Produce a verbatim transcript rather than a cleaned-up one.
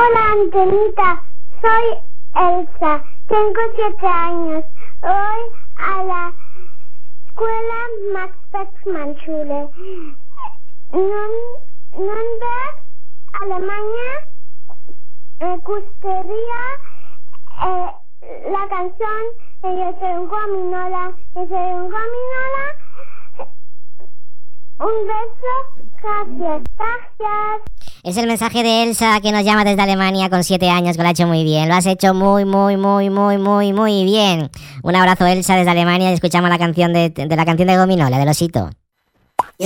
Hola, Antenita. Soy Elsa. Tengo siete años. Voy a la escuela Max Beckmann Schule. Nürnberg, Alemania. Me gustaría eh, la canción de Yo soy un gominola. Yo soy un gominola. Un beso. Gracias. Gracias. Es el mensaje de Elsa, que nos llama desde Alemania con siete años, que lo ha hecho muy bien. Lo has hecho muy, muy, muy, muy, muy, muy bien. Un abrazo, Elsa, desde Alemania, y escuchamos la canción de, de la canción de Gominola, del osito.